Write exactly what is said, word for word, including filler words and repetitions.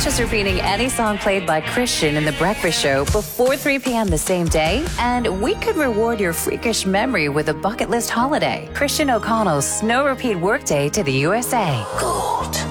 just repeating any song played by Christian in The Breakfast Show before three p.m. the same day, and we could reward your freakish memory with a bucket list holiday. Christian O'Connell's Snow Repeat Workday to the U S A. Gold.